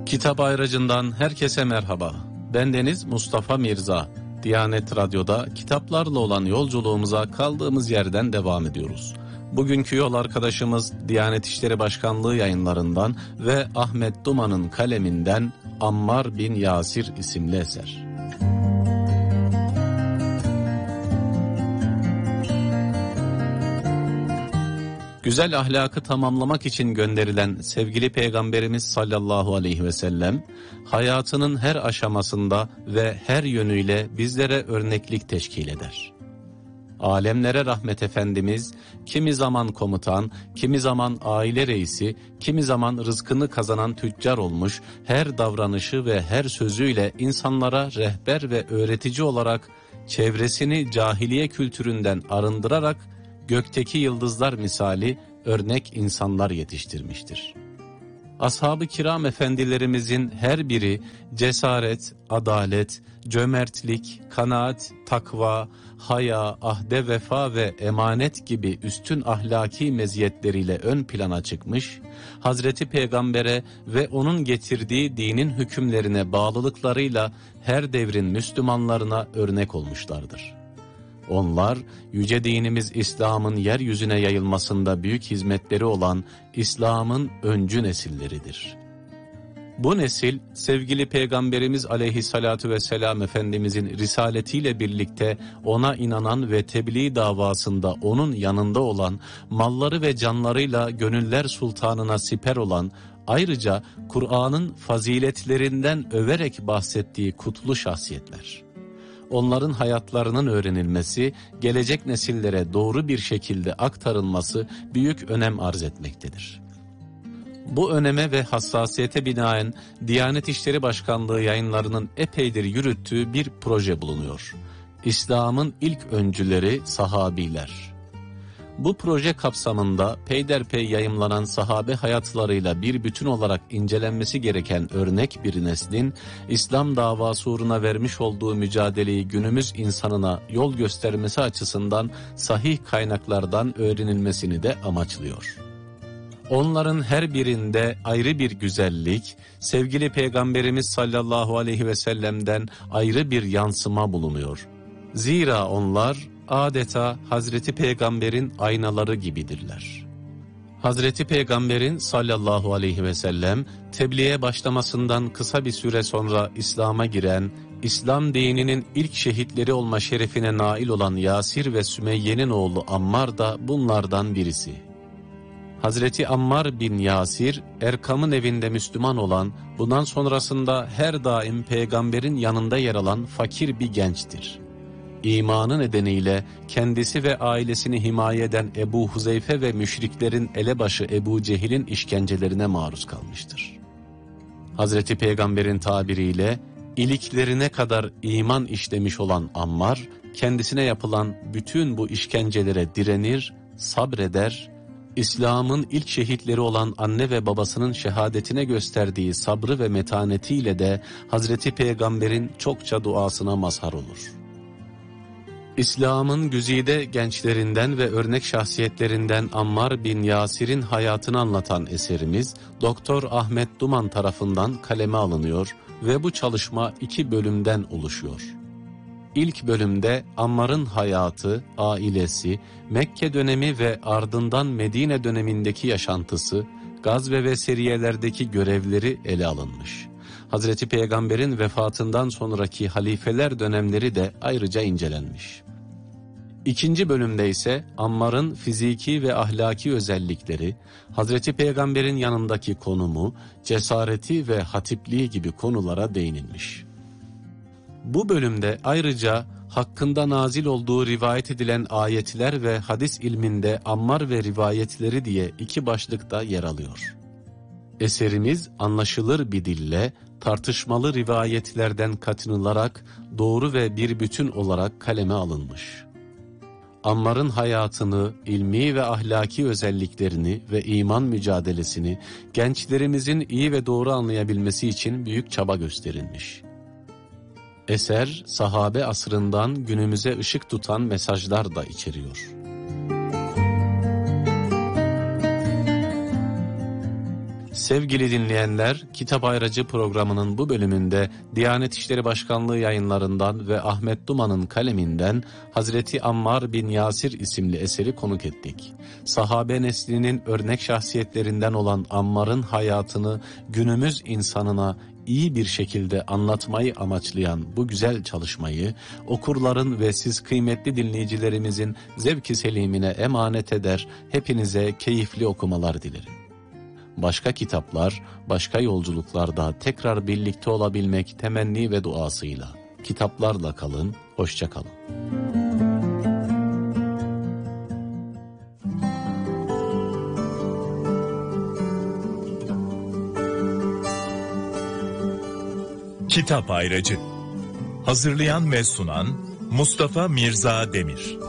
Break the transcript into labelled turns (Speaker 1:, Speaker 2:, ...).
Speaker 1: Kitap Ayracı'ndan herkese merhaba. Bendeniz Mustafa Mirza. Diyanet Radyo'da kitaplarla olan yolculuğumuza kaldığımız yerden devam ediyoruz. Bugünkü yol arkadaşımız Diyanet İşleri Başkanlığı yayınlarından ve Ahmet Duman'ın kaleminden Ammar bin Yasir isimli eser. Güzel ahlakı tamamlamak için gönderilen sevgili Peygamberimiz sallallahu aleyhi ve sellem, hayatının her aşamasında ve her yönüyle bizlere örneklik teşkil eder. Alemlere rahmet Efendimiz, kimi zaman komutan, kimi zaman aile reisi, kimi zaman rızkını kazanan tüccar olmuş, her davranışı ve her sözüyle insanlara rehber ve öğretici olarak çevresini cahiliye kültüründen arındırarak, gökteki yıldızlar misali örnek insanlar yetiştirmiştir. Ashab-ı kiram efendilerimizin her biri cesaret, adalet, cömertlik, kanaat, takva, haya, ahde vefa ve emanet gibi üstün ahlaki meziyetleriyle ön plana çıkmış, Hazreti Peygamber'e ve onun getirdiği dinin hükümlerine bağlılıklarıyla her devrin Müslümanlarına örnek olmuşlardır. Onlar, yüce dinimiz İslam'ın yeryüzüne yayılmasında büyük hizmetleri olan İslam'ın öncü nesilleridir. Bu nesil, sevgili Peygamberimiz aleyhissalatu vesselam Efendimizin risaletiyle birlikte ona inanan ve tebliğ davasında onun yanında olan, malları ve canlarıyla gönüller sultanına siper olan, ayrıca Kur'an'ın faziletlerinden överek bahsettiği kutlu şahsiyetler. Onların hayatlarının öğrenilmesi, gelecek nesillere doğru bir şekilde aktarılması büyük önem arz etmektedir. Bu öneme ve hassasiyete binaen Diyanet İşleri Başkanlığı yayınlarının epeydir yürüttüğü bir proje bulunuyor. İslam'ın ilk öncüleri sahabiler. Bu proje kapsamında peyderpey yayımlanan sahabe hayatlarıyla bir bütün olarak incelenmesi gereken örnek bir neslin, İslam davası uğruna vermiş olduğu mücadeleyi günümüz insanına yol göstermesi açısından sahih kaynaklardan öğrenilmesini de amaçlıyor. Onların her birinde ayrı bir güzellik, sevgili Peygamberimiz sallallahu aleyhi ve sellem'den ayrı bir yansıma bulunuyor. Zira onlar adeta Hazreti Peygamber'in aynaları gibidirler. Hazreti Peygamber'in sallallahu aleyhi ve sellem tebliğe başlamasından kısa bir süre sonra İslam'a giren, İslam dininin ilk şehitleri olma şerefine nail olan Yasir ve Sümeyye'nin oğlu Ammar da bunlardan birisi. Hazreti Ammar bin Yasir, Erkam'ın evinde Müslüman olan, bundan sonrasında her daim Peygamber'in yanında yer alan fakir bir gençtir. İmanı nedeniyle kendisi ve ailesini himaye eden Ebu Huzeyfe ve müşriklerin elebaşı Ebu Cehil'in işkencelerine maruz kalmıştır. Hazreti Peygamber'in tabiriyle, iliklerine kadar iman işlemiş olan Ammar, kendisine yapılan bütün bu işkencelere direnir, sabreder, İslam'ın ilk şehitleri olan anne ve babasının şehadetine gösterdiği sabrı ve metanetiyle de Hazreti Peygamber'in çokça duasına mazhar olur. İslam'ın güzide gençlerinden ve örnek şahsiyetlerinden Ammar bin Yasir'in hayatını anlatan eserimiz Doktor Ahmet Duman tarafından kaleme alınıyor ve bu çalışma 2 bölümden oluşuyor. İlk bölümde Ammar'ın hayatı, ailesi, Mekke dönemi ve ardından Medine dönemindeki yaşantısı, gazve ve seriyelerdeki görevleri ele alınmış. Hazreti Peygamber'in vefatından sonraki halifeler dönemleri de ayrıca incelenmiş. İkinci bölümde ise Ammar'ın fiziki ve ahlaki özellikleri, Hazreti Peygamber'in yanındaki konumu, cesareti ve hatipliği gibi konulara değinilmiş. Bu bölümde ayrıca hakkında nazil olduğu rivayet edilen ayetler ve hadis ilminde Ammar ve rivayetleri diye 2 başlıkta yer alıyor. Eserimiz anlaşılır bir dille, tartışmalı rivayetlerden kaçınılarak doğru ve bir bütün olarak kaleme alınmış. Ammar'ın hayatını, ilmi ve ahlaki özelliklerini ve iman mücadelesini gençlerimizin iyi ve doğru anlayabilmesi için büyük çaba gösterilmiş. Eser, sahabe asrından günümüze ışık tutan mesajlar da içeriyor. Sevgili dinleyenler, Kitap Ayracı programının bu bölümünde Diyanet İşleri Başkanlığı yayınlarından ve Ahmet Duman'ın kaleminden Hazreti Ammar bin Yasir isimli eseri konuk ettik. Sahabe neslinin örnek şahsiyetlerinden olan Ammar'ın hayatını günümüz insanına iyi bir şekilde anlatmayı amaçlayan bu güzel çalışmayı okurların ve siz kıymetli dinleyicilerimizin zevk-i selimine emanet eder, hepinize keyifli okumalar dilerim. Başka kitaplar, başka yolculuklarda tekrar birlikte olabilmek temenni ve duasıyla. Kitaplarla kalın, hoşça kalın.
Speaker 2: Kitap Ayracı. Hazırlayan ve sunan Mustafa Mirza Demir.